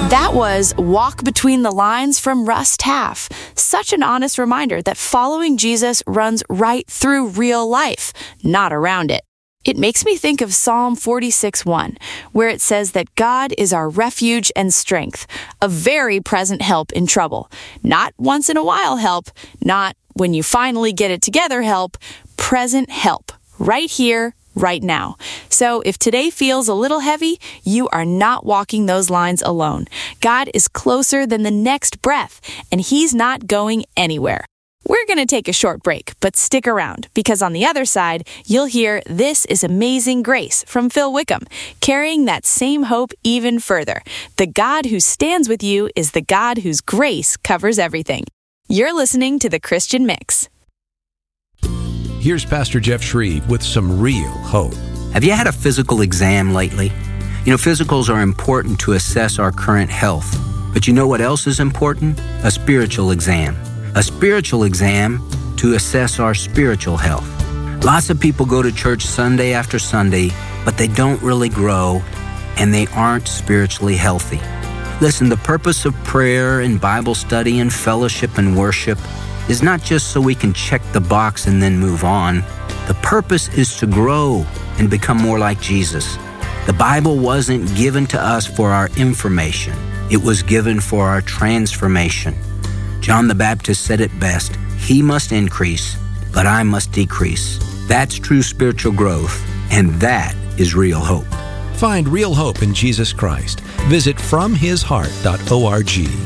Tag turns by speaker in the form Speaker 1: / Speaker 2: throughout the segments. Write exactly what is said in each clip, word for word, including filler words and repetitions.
Speaker 1: That was Walk Between the Lines from Russ Taff. Such an honest reminder that following Jesus runs right through real life, not around it. It makes me think of Psalm forty-six one, where it says that God is our refuge and strength, a very present help in trouble. Not once in a while help, not when you finally get it together help, present help, right here, right now. So if today feels a little heavy, you are not walking those lines alone. God is closer than the next breath, and He's not going anywhere. We're going to take a short break, but stick around, because on the other side, you'll hear This is Amazing Grace from Phil Wickham, carrying that same hope even further. The God who stands with you is the God whose grace covers everything. You're listening to The Christian Mix.
Speaker 2: Here's Pastor Jeff Shreve with some real hope.
Speaker 3: Have you had a physical exam lately? You know, physicals are important to assess our current health. But you know what else is important? A spiritual exam. A spiritual exam to assess our spiritual health. Lots of people go to church Sunday after Sunday, but they don't really grow, and they aren't spiritually healthy. Listen, the purpose of prayer and Bible study and fellowship and worship is not just so we can check the box and then move on. The purpose is to grow and become more like Jesus. The Bible wasn't given to us for our information. It was given for our transformation. John the Baptist said it best, "He must increase, but I must decrease." That's true spiritual growth, and that is real hope.
Speaker 2: Find real hope in Jesus Christ. Visit from his heart dot org.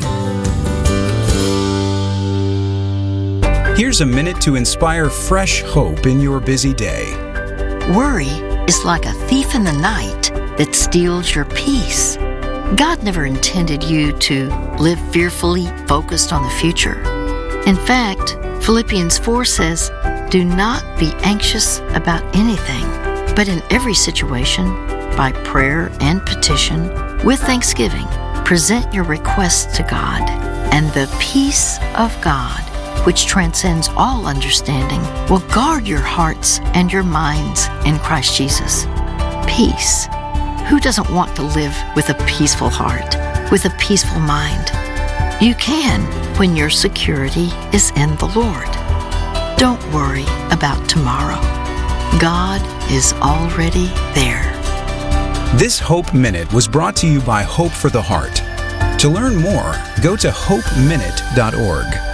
Speaker 4: Here's a minute to inspire fresh hope in your busy day.
Speaker 5: Worry is like a thief in the night that steals your peace. God never intended you to live fearfully focused on the future. In fact, Philippians four says, "Do not be anxious about anything, but in every situation, by prayer and petition, with thanksgiving, present your requests to God, and the peace of God, which transcends all understanding, will guard your hearts and your minds in Christ Jesus." Peace. Who doesn't want to live with a peaceful heart, with a peaceful mind? You can when your security is in the Lord. Don't worry about tomorrow. God is already there.
Speaker 4: This Hope Minute was brought to you by Hope for the Heart. To learn more, go to hope minute dot org.